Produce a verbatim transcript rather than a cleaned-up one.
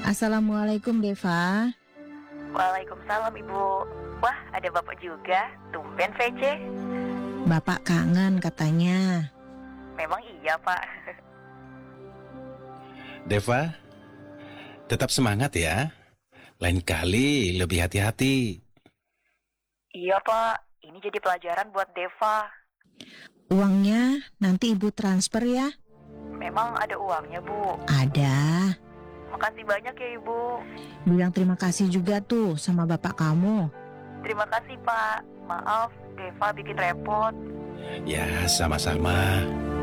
Assalamualaikum Deva. Waalaikumsalam Ibu. Wah, ada Bapak juga. Tumben V C. Bapak kangen katanya. Memang iya, Pak. Deva, tetap semangat ya. Lain kali lebih hati-hati. Iya, Pak. Ini jadi pelajaran buat Deva. Uangnya nanti Ibu transfer ya? Memang ada uangnya, Bu. Ada. Makasih banyak ya, Ibu. Bilang terima kasih juga tuh sama bapak kamu. Terima kasih, Pak. Maaf, Deva bikin repot. Ya, sama-sama.